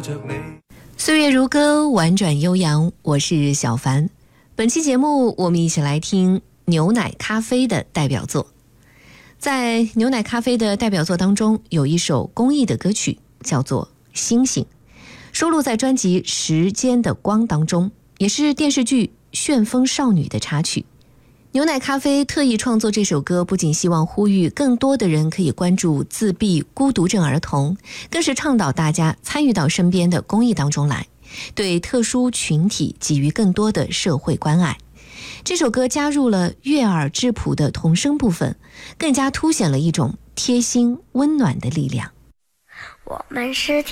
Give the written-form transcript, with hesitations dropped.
岁月如歌，婉转悠扬，我是小凡。本期节目我们一起来听牛奶咖啡的代表作。在牛奶咖啡的代表作当中，有一首公益的歌曲叫做《星星》，收录在专辑《时间的光》当中，也是电视剧《旋风少女》的插曲。牛奶咖啡特意创作这首歌，不仅希望呼吁更多的人可以关注自闭孤独症儿童，更是倡导大家参与到身边的公益当中来，对特殊群体给予更多的社会关爱。这首歌加入了悦耳质朴的童声部分，更加凸显了一种贴心温暖的力量。 我们是天